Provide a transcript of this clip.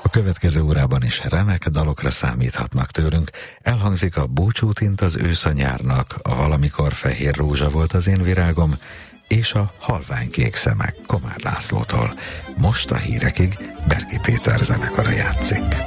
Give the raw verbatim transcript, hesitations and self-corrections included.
A következő órában is remek dalokra számíthatnak tőlünk. Elhangzik a Búcsútint az ősz a nyárnak, a Valamikor fehér rózsa volt az én virágom, és a Halványkék szemek Komár Lászlótól. Most a hírekig Berki Péter zenekara játszik.